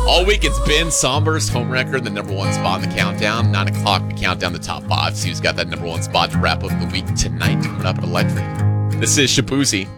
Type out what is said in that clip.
All week it's been Somber's home record, the number one spot in the countdown. 9 o'clock, we count down the top 5. See who's got that number one spot to wrap up the week tonight. Coming up at Electric. This is Shabuzi.